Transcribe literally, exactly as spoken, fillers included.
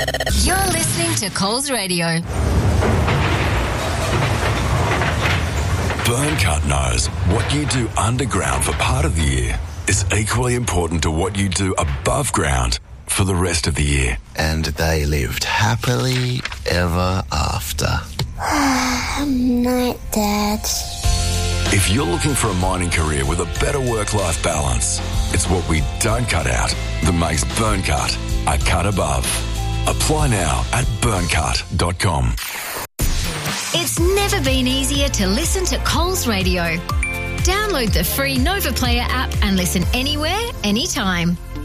You're listening to Coles Radio. Burncut knows what you do underground for part of the year is equally important to what you do above ground for the rest of the year. And they lived happily ever after. Night, Dad. If you're looking for a mining career with a better work-life balance, it's what we don't cut out that makes Burncut a cut above. Apply now at burncut dot com. It's never been easier to listen to Coles Radio. Download the free Nova Player app and listen anywhere, anytime.